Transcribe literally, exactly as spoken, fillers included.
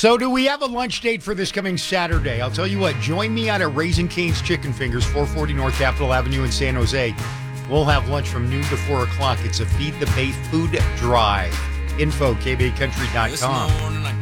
So do we have a lunch date for this coming Saturday? I'll tell you what, join me out at Raising Cane's Chicken Fingers, four forty North Capitol Avenue in San Jose. We'll have lunch from noon to four o'clock. It's a Feed the Bay food drive. Info, k b a country dot com.